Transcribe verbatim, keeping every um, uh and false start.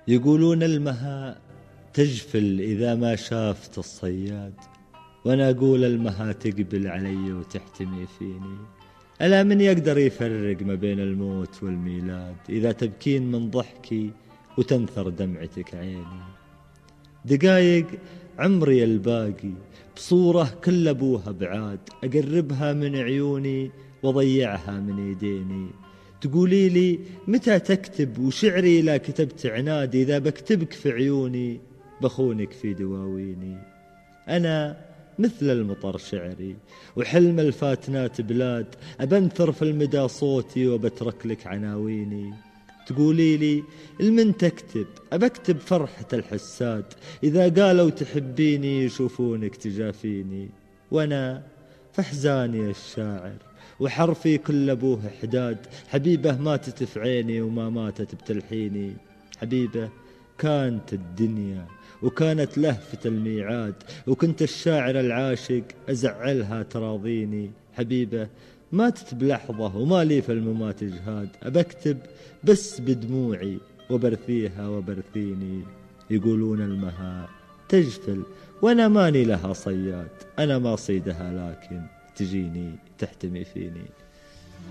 يقولون المها تجفل إذا ما شافت الصياد، وأنا أقول المها تقبل علي وتحتمي فيني. ألا من يقدر يفرق ما بين الموت والميلاد إذا تبكين من ضحكي وتنثر دمعتك عيني؟ دقايق عمري الباقي بصورة كل أبوها بعاد، أقربها من عيوني وضيعها من يديني. تقولي لي متى تكتب وشعري لا كتبت عناد، إذا بكتبك في عيوني بخونك في دواويني. أنا مثل المطر شعري وحلم الفاتنات بلاد، أبنثر في المدى صوتي وبترك لك عناويني. تقولي لي المن تكتب، أبكتب فرحة الحساد، إذا قالوا تحبيني يشوفونك تجافيني. وأنا فحزاني الشاعر وحرفي كل أبوه حداد، حبيبة ماتت في عيني وما ماتت بتلحيني. حبيبة كانت الدنيا وكانت لهفة الميعاد، وكنت الشاعر العاشق أزعلها تراضيني. حبيبة ماتت بلحظة وما لي في الممات جهاد، أبكتب بس بدموعي وبرثيها وبرثيني. يقولون المها تجفل وأنا ماني لها صياد، أنا ما صيدها لكن تجيني تحتمي فيني.